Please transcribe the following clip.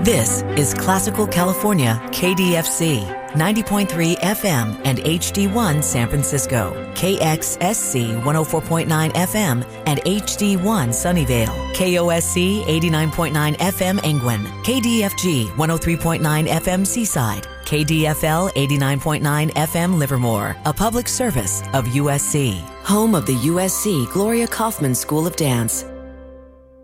This is Classical California, KDFC, 90.3 FM and HD1 San Francisco, KXSC 104.9 FM and HD1 Sunnyvale, KOSC 89.9 FM Angwin, KDFG 103.9 FM Seaside, KDFL 89.9 FM Livermore, a public service of USC. Home of the USC Gloria Kaufman School of Dance.